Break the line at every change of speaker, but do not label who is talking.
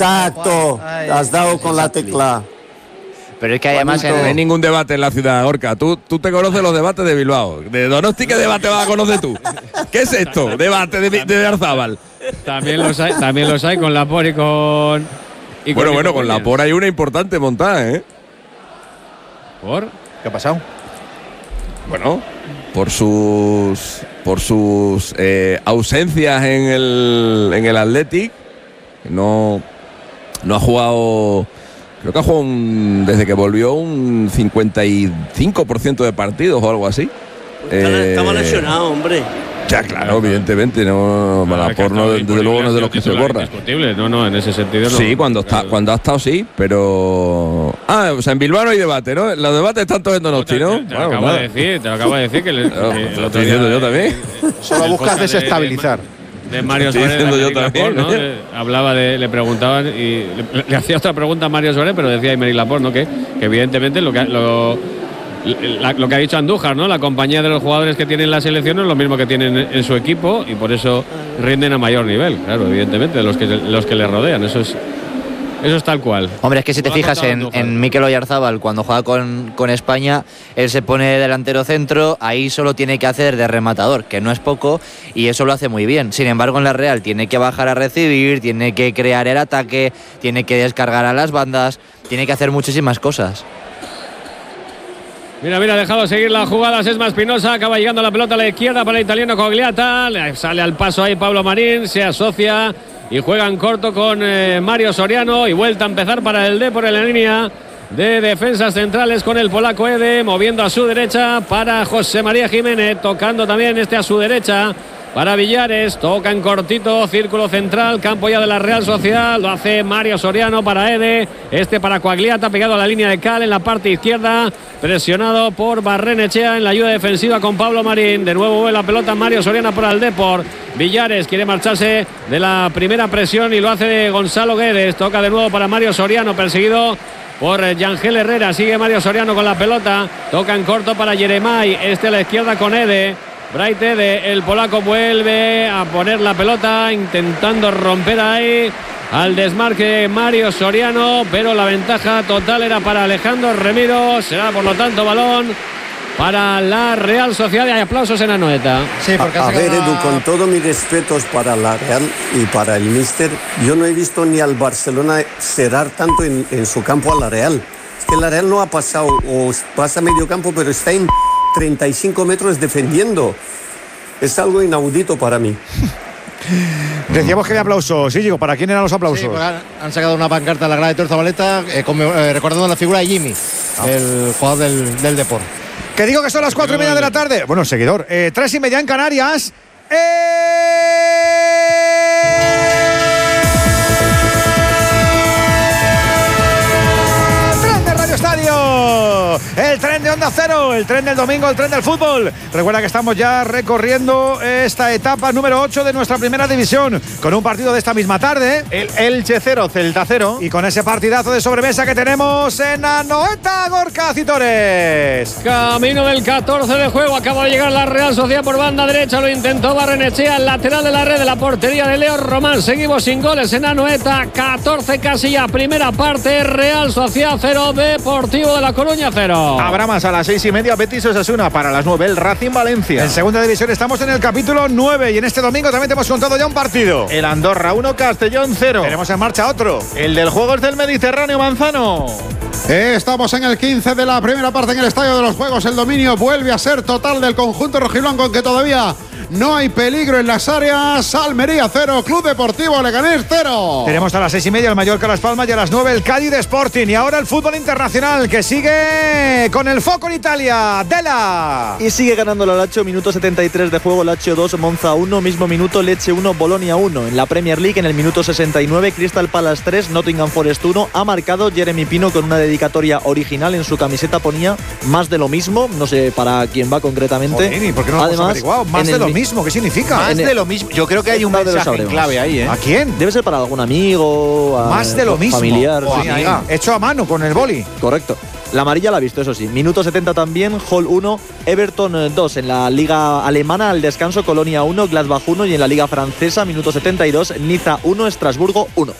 Exacto, has dado con la tecla.
Pero es que además
no hay ningún debate en la ciudad, Gorka. Tú te conoces los debates de Bilbao. De Donosti, ¿qué debate vas a conocer tú? ¿Qué es esto? Debate de Arzábal.
También los hay con Laporte y con.
Bueno, con Laporte hay una importante montada, ¿eh?
¿Por?
¿Qué ha pasado?
Bueno, por sus ausencias en el Athletic. No ha jugado. Creo que ha jugado desde que volvió un 55% de partidos o algo así.
Estaba lesionado, hombre.
Ya, claro, evidentemente. No, Laporte no, desde luego no es de los que se borra.
Indiscutible, no, en ese sentido no.
Sí, cuando ha estado sí, pero. O sea, en Bilbao no hay debate, ¿no? Los debates están todos en Donosti, ¿no?
Te lo acabo de decir que
lo estoy diciendo yo también.
Solo buscas desestabilizar.
De Mario Suárez,
yo también,
Laporte, ¿no? Le preguntaban y le hacía otra pregunta a Mario Suárez, pero decía Aymeric Laporte, ¿no? Que evidentemente lo que ha dicho Andújar, ¿no? La compañía de los jugadores que tienen la selección es lo mismo que tienen en su equipo y por eso rinden a mayor nivel, claro, evidentemente, los que le rodean. Eso es tal cual.
Hombre, es que si te fijas en Mikel Oyarzabal, cuando juega con España, él se pone delantero centro, ahí solo tiene que hacer de rematador, que no es poco, y eso lo hace muy bien. Sin embargo, en la Real tiene que bajar a recibir, tiene que crear el ataque, tiene que descargar a las bandas, tiene que hacer muchísimas cosas.
Mira, ha dejado seguir las jugadas Sesma Espinosa, acaba llegando la pelota a la izquierda para el italiano Cogliata, le sale al paso ahí Pablo Marín, se asocia y juega en corto con Mario Soriano y vuelta a empezar para el Depor en la línea de defensas centrales con el polaco Ede, moviendo a su derecha para José María Jiménez, tocando también a su derecha para Villares, toca en cortito, círculo central, campo ya de la Real Sociedad, lo hace Mario Soriano para Ede, para Coagliata, pegado a la línea de Cal en la parte izquierda, presionado por Barrenechea en la ayuda defensiva con Pablo Marín, de nuevo vuela la pelota Mario Soriano para el Depor, Villares quiere marcharse de la primera presión y lo hace Gonzalo Guedes, toca de nuevo para Mario Soriano, perseguido por Yangel Herrera, sigue Mario Soriano con la pelota, toca en corto para Yeremay, a la izquierda con Ede, Braite, el polaco vuelve a poner la pelota, intentando romper ahí al desmarque Mario Soriano, pero la ventaja total era para Alejandro Remiro, será por lo tanto balón para la Real Sociedad. Hay aplausos en Anoeta.
Sí, porque a ver, Edu, con todos mis respetos para la Real y para el míster, yo no he visto ni al Barcelona cerrar tanto en su campo a la Real. Es que la Real no ha pasado, o pasa medio campo, pero está en 35 metros defendiendo. Es algo inaudito para mí.
Decíamos que había aplausos. Sí, digo, ¿para quién eran los aplausos? Sí, pues
han sacado una pancarta a la grada de Torzabaleta recordando la figura de Jimmy, el jugador del Depor.
Que digo que son las 4:30 de la tarde. Bueno, seguidor. 3:30 en Canarias. Estadio, el tren de Onda Cero, el tren del domingo, el tren del fútbol. Recuerda que estamos ya recorriendo esta etapa número 8 de nuestra primera división, con un partido de esta misma tarde,
el Elche 0, Celta 0,
y con ese partidazo de sobremesa que tenemos en Anoeta, Gorka Citores.
Camino del 14 de juego, acaba de llegar la Real Sociedad por banda derecha, lo intentó Barrenechea, el lateral de la red de la portería de Leo Román. Seguimos sin goles en Anoeta, 14 casillas, primera parte, Real Sociedad 0, Deportivo de La Coruña 0.
Habrá más a las 6:30, Betis Osasuna, para las 9 el Racing Valencia.
En segunda división estamos en el capítulo 9 y en este domingo también te hemos contado ya un partido.
El Andorra 1, Castellón 0.
Tenemos en marcha otro.
El del Juegos del Mediterráneo, Manzano.
Estamos en el 15 de la primera parte en el Estadio de los Juegos. El dominio vuelve a ser total del conjunto rojiblanco, aunque todavía no hay peligro en las áreas. Almería 0, Club Deportivo Leganés 0.
Tenemos a las 6:30 el Mallorca Las Palmas y a las 9 el Cádiz Sporting. Y ahora el fútbol internacional que sigue con el foco en Italia. Dela.
Y sigue ganando la Lazio, minuto 73 de juego, Lazio 2, Monza 1, mismo minuto, Lecce 1, Bolonia 1. En la Premier League, en el minuto 69, Crystal Palace 3, Nottingham Forest 1. Ha marcado Jeremy Pino con una dedicatoria original. En su camiseta ponía más de lo mismo, no sé para quién va concretamente.
Joder, ¿por qué no lo hemos averiguado? Más de lo mismo, ¿qué significa?
Más de lo mismo. Yo creo que hay un mensaje en clave ahí, ¿eh?
¿A quién?
Debe ser para algún amigo,
más de lo mismo,
familiar.
Sí, hecho a mano con el boli.
Correcto. La amarilla la ha visto, eso sí. Minuto 70 también, Hall 1, Everton 2. En la Liga Alemana, al descanso, Colonia 1, Gladbach 1. Y en la Liga Francesa, minuto 72, Niza 1, Estrasburgo 1.